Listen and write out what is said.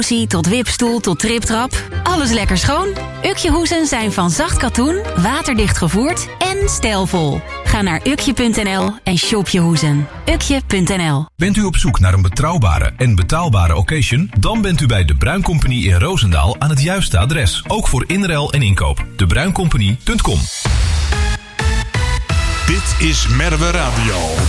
tot wipstoel tot triptrap. Alles lekker schoon. Ukje-hoezen zijn van zacht katoen, waterdicht gevoerd en stijlvol. Ga naar ukje.nl en shop je hoezen. Ukje.nl. Bent u op zoek naar een betrouwbare en betaalbare occasion? Dan bent u bij De Bruin Company in Roosendaal aan het juiste adres. Ook voor inruil en inkoop. debruincompany.com. Dit is Merwe Radio.